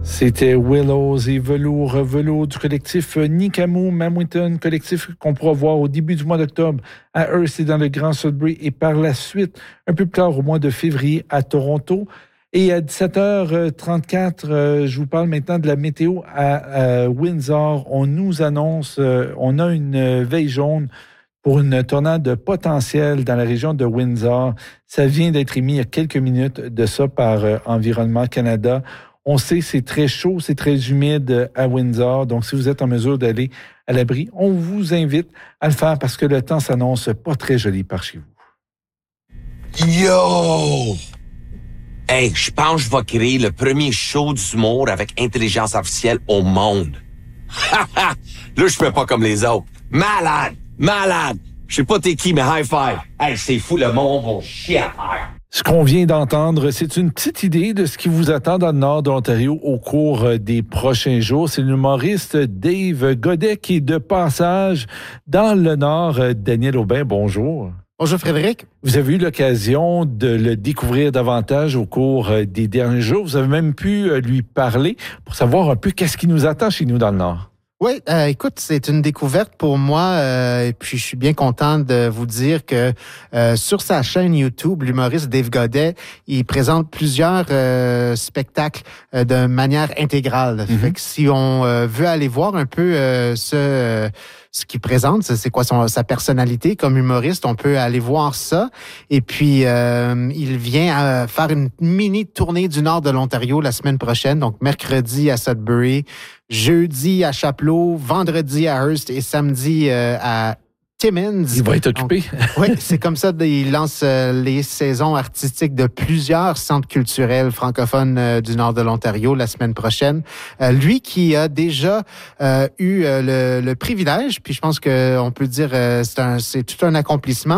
C'était Willows et Velours du collectif Nikamu Mamuiton, collectif qu'on pourra voir au début du mois d'octobre à Hearst et dans le Grand Sudbury et par la suite, un peu plus tard au mois de février à Toronto. Et à 17h34, je vous parle maintenant de la météo à Windsor. On nous annonce, on a une veille jaune pour une tornade potentielle dans la région de Windsor. Ça vient d'être émis il y a quelques minutes de ça par Environnement Canada. On sait que c'est très chaud, c'est très humide à Windsor. Donc, si vous êtes en mesure d'aller à l'abri, on vous invite à le faire parce que le temps s'annonce pas très joli par chez vous. Yo! Hey, je pense que je vais créer le premier show d'humour avec intelligence artificielle au monde. Là, je fais pas comme les autres. Malade! Je sais pas t'es qui, mais high five. Hey, c'est fou, le monde va chier à terre. Ce qu'on vient d'entendre, c'est une petite idée de ce qui vous attend dans le nord de l'Ontario au cours des prochains jours. C'est l'humoriste Dave Godet qui est de passage dans le nord. Daniel Aubin, bonjour. Bonjour Frédéric. Vous avez eu l'occasion de le découvrir davantage au cours des derniers jours. Vous avez même pu lui parler pour savoir un peu qu'est-ce qui nous attend chez nous dans le nord. Oui, écoute, c'est une découverte pour moi et puis je suis bien content de vous dire que sur sa chaîne YouTube, l'humoriste Dave Godet, il présente plusieurs spectacles de manière intégrale. Fait que si on veut aller voir un peu ce qu'il présente, c'est quoi sa personnalité comme humoriste, on peut aller voir ça. Et puis, il vient faire une mini tournée du nord de l'Ontario la semaine prochaine, donc mercredi à Sudbury, jeudi à Chapleau, vendredi à Hearst et samedi à Timmins. Il va être occupé. Oui, c'est comme ça qu'il lance les saisons artistiques de plusieurs centres culturels francophones du nord de l'Ontario la semaine prochaine. Lui qui a déjà eu le privilège, puis je pense qu'on peut dire c'est tout un accomplissement.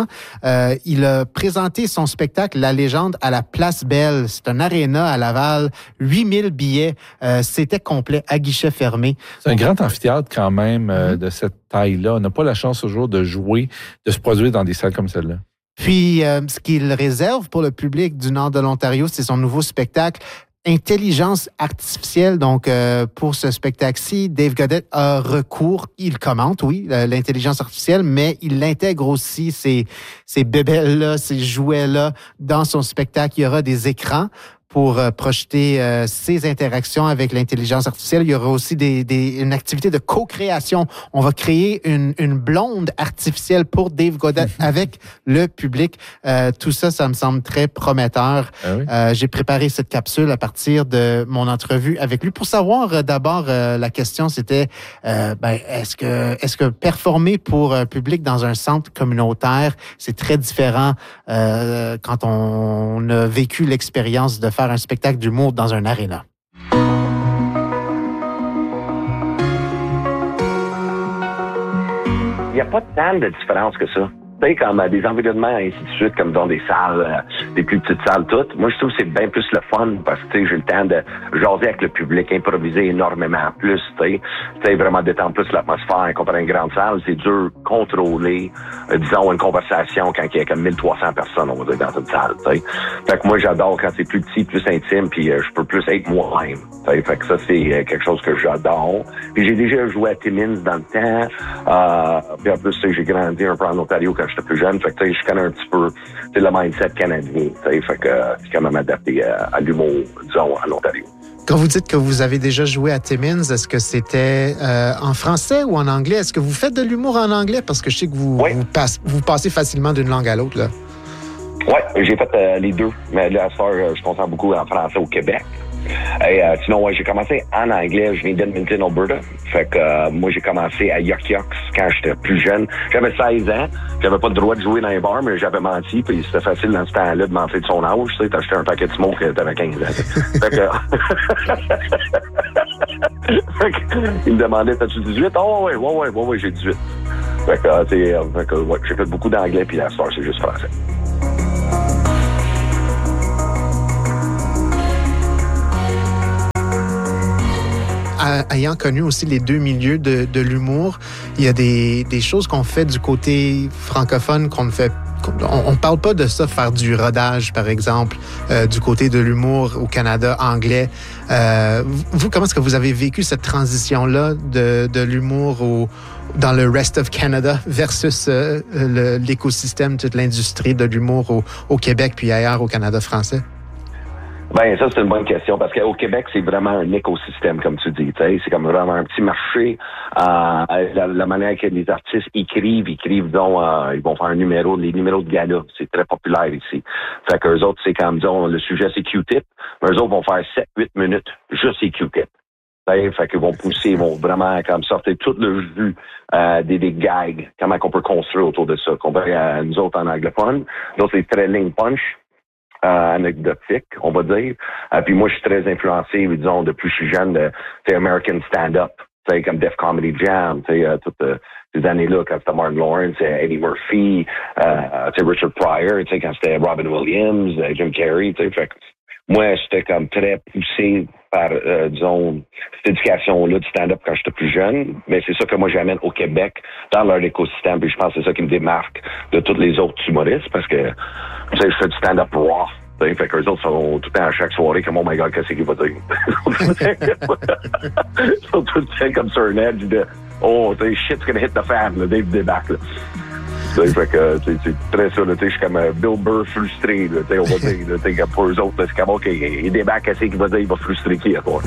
Il a présenté son spectacle La Légende à la Place Belle. C'est un aréna à Laval, 8000 billets. C'était complet, à guichet fermé. C'est un grand amphithéâtre quand même de cette taille-là. On n'a pas la chance toujours de jouer, de se produire dans des salles comme celle-là. Puis, ce qu'il réserve pour le public du nord de l'Ontario, c'est son nouveau spectacle Intelligence artificielle. Donc, pour ce spectacle-ci, Dave Godet a recours, il commente, oui, l'intelligence artificielle, mais il intègre aussi ces bébelles-là, ces jouets-là dans son spectacle. Il y aura des écrans pour projeter ces interactions avec l'intelligence artificielle. Il y aura aussi une activité de co-création. On va créer une blonde artificielle pour Dave Godet avec le public. Tout ça, ça me semble très prometteur. Ah oui? J'ai préparé cette capsule à partir de mon entrevue avec lui. Pour savoir, d'abord, la question, c'était est-ce que performer pour un public dans un centre communautaire, c'est très différent quand on a vécu l'expérience de faire un spectacle d'humour dans un aréna. Il n'y a pas tant de différence que ça. Tu sais, comme des environnements, ainsi de suite, comme dans des salles, des plus petites salles, toutes. Moi, je trouve que c'est bien plus le fun parce que, tu sais, j'ai le temps de jaser avec le public, improviser énormément plus, tu sais, vraiment détendre plus l'atmosphère. Comparé à une grande salle, c'est dur contrôler, disons, une conversation quand il y a comme 1300 personnes, on va dire, dans une salle, tu sais. Fait que moi, j'adore quand c'est plus petit, plus intime, puis je peux plus être moi-même, tu sais. Fait que ça, c'est quelque chose que j'adore. Puis j'ai déjà joué à Timmins dans le temps. Puis en plus, tu sais, j'ai grandi un peu en Ontario quand j'étais plus jeune, fait que je connais un petit peu le mindset canadien, fait que c'est quand même adapté à l'humour, disons, à l'Ontario. Quand vous dites que vous avez déjà joué à Timmins, est-ce que c'était en français ou en anglais? Est-ce que vous faites de l'humour en anglais? Parce que je sais que vous passez facilement d'une langue à l'autre, là. Oui, j'ai fait les deux, mais là, à ce soir, je concentre beaucoup en français au Québec. Et sinon, ouais, j'ai commencé en anglais. Je viens d'Edmonton, Alberta. Fait que moi, j'ai commencé à Yuck Yucks quand j'étais plus jeune. J'avais 16 ans. J'avais pas le droit de jouer dans les bars, mais j'avais menti. Puis c'était facile dans ce temps-là de mentir de son âge. Tu sais, t'achetais un paquet de smoke, t'avais 15 ans. Fait que... fait que... il me demandait, t'as-tu 18? Oh, ouais, j'ai 18. Fait que, ouais, j'ai fait beaucoup d'anglais, puis à ce soir, c'est juste français. Ayant connu aussi les deux milieux de l'humour, il y a des choses qu'on fait du côté francophone qu'on ne fait on parle pas de ça, faire du rodage, par exemple, du côté de l'humour au Canada anglais. Vous, comment est-ce que vous avez vécu cette transition-là de l'humour dans le rest of Canada versus l'écosystème, toute l'industrie de l'humour au Québec puis ailleurs au Canada français? Ben, ça, c'est une bonne question, parce qu'au Québec, c'est vraiment un écosystème, comme tu dis, c'est comme vraiment un petit marché. La manière que les artistes écrivent donc, ils vont faire les numéros de gala. C'est très populaire ici. Fait qu'eux autres, c'est comme, disons, le sujet, c'est Q-Tip, mais eux autres vont faire 7-8 minutes, juste les Q-Tip. Fait qu'ils vont pousser, ils vont vraiment comme sortir tout le jus des gags, comment qu'on peut construire autour de ça. Comparé à nous autres en anglophone, donc c'est très ligne punch. Anecdotique, on va dire. Puis moi, je suis très influencé, disons, depuis que je suis jeune, de American Stand-Up, comme Def Comedy Jam, toutes ces années-là, quand c'était Martin Lawrence, Eddie Murphy, Richard Pryor, quand c'était Robin Williams, Jim Carrey, fait que moi, j'étais comme très poussé par, disons, cette éducation-là du stand-up quand j'étais plus jeune, mais c'est ça que moi j'amène au Québec, dans leur écosystème, puis je pense que c'est ça qui me démarque de tous les autres humoristes, parce que, tu sais, je fais du stand-up raw. Fait qu'eux autres sont tout le temps à chaque soirée comme, oh my god, qu'est-ce qu'il va dire? Ils sont tout le temps comme sur un edge de, oh, shit's gonna hit the fan, le Dave débarque, là. Fait que, c'est très ça, je suis comme Bill Burr frustré, là, on va dire, pour eux autres, c'est comme, OK, il débarque, qu'est-ce qu'il va dire? Il va frustrer qui, à toi?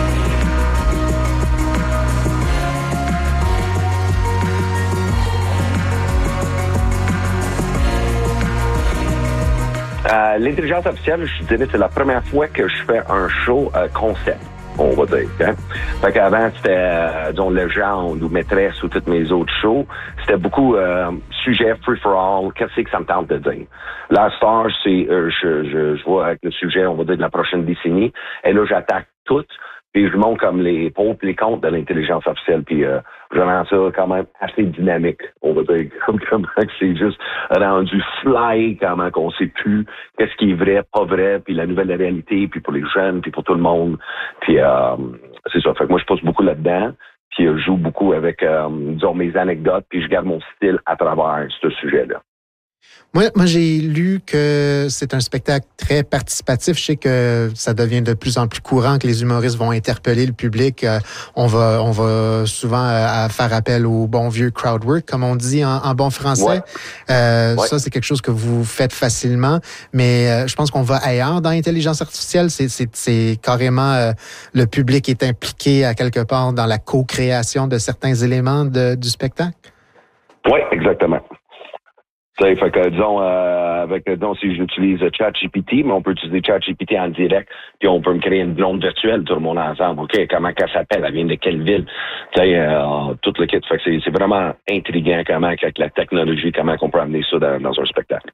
L'intelligence artificielle, je dirais, c'est la première fois que je fais un show concept, on va dire. Hein? Fait qu'avant, c'était, disons, Légende ou Maîtresse ou tous mes autres shows. C'était beaucoup sujet free-for-all, qu'est-ce que ça me tente de dire. La star, c'est, je vois avec le sujet, on va dire, de la prochaine décennie, et là, j'attaque tout. Puis je montre comme les pour et les contre de l'intelligence artificielle. Puis je rends ça quand même assez dynamique, on va dire. Comment c'est juste rendu fly, comment qu'on sait plus qu'est-ce qui est vrai, pas vrai, puis la nouvelle réalité, puis pour les jeunes, puis pour tout le monde. Puis c'est ça. Fait que moi, je passe beaucoup là-dedans. Puis je joue beaucoup avec, disons, mes anecdotes, puis je garde mon style à travers ce sujet-là. Moi, j'ai lu que c'est un spectacle très participatif. Je sais que ça devient de plus en plus courant que les humoristes vont interpeller le public. On va souvent faire appel au bon vieux crowd work, comme on dit en bon français. Ouais. Ça, c'est quelque chose que vous faites facilement. Mais je pense qu'on va ailleurs dans l'intelligence artificielle. C'est carrément le public est impliqué à quelque part dans la co-création de certains éléments du spectacle. Oui, exactement. Fait que, disons, si j'utilise ChatGPT, mais on peut utiliser ChatGPT en direct, puis on peut me créer une blonde virtuelle, tout le monde ensemble. OK, comment qu'elle s'appelle? Elle vient de quelle ville? Tout le kit. Fait que c'est vraiment intriguant comment, avec la technologie, comment on peut amener ça dans un spectacle.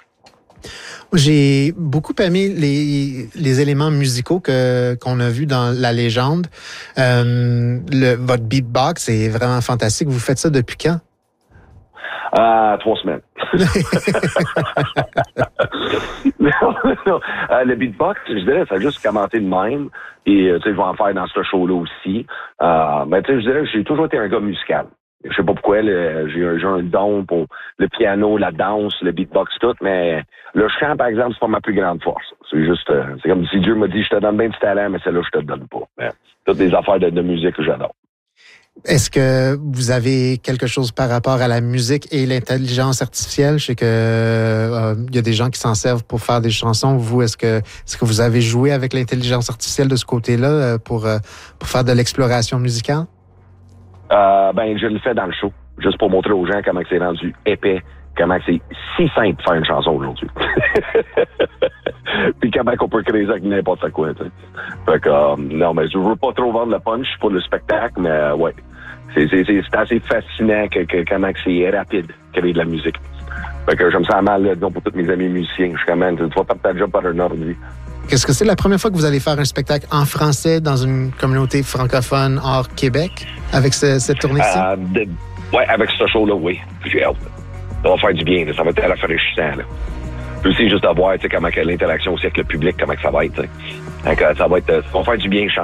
J'ai beaucoup aimé les éléments musicaux qu'on a vus dans La Légende. Votre beatbox est vraiment fantastique. Vous faites ça depuis quand? 3 semaines. Non. Le beatbox, je dirais, ça a juste commencé de même. Et, tu sais, je vais en faire dans ce show-là aussi. Mais, tu sais, je dirais que j'ai toujours été un gars musical. Je sais pas pourquoi, j'ai un don pour le piano, la danse, le beatbox, tout, mais le chant, par exemple, c'est pas ma plus grande force. C'est juste, c'est comme si Dieu m'a dit, je te donne bien du talent, mais celle-là, je te le donne pas. Mais, toutes les affaires de musique que j'adore. Est-ce que vous avez quelque chose par rapport à la musique et l'intelligence artificielle? Je sais que y a des gens qui s'en servent pour faire des chansons. Vous, est-ce que vous avez joué avec l'intelligence artificielle de ce côté-là pour faire de l'exploration musicale? Je le fais dans le show, juste pour montrer aux gens comment c'est rendu épais, comment c'est si simple de faire une chanson aujourd'hui. Puis comment qu'on peut créer ça avec n'importe quoi, tu sais. Fait que, non, mais je veux pas trop vendre le punch pour le spectacle, mais ouais. C'est assez fascinant comment c'est rapide, créer de la musique. Fait que je me sens mal, donc, pour tous mes amis musiciens. Je suis comme, tu vas perdre ta job par un ordi. Est-ce que c'est la première fois que vous allez faire un spectacle en français dans une communauté francophone hors Québec, avec cette tournée-ci? Ouais, avec ce show-là, oui. J'ai hâte. Ça va faire du bien, là. Ça va être rafraîchissant, là. Puis aussi, juste de voir, tu sais, comment l'interaction aussi avec le public, comment que ça va être, t'sais. Donc, ça va faire du bien,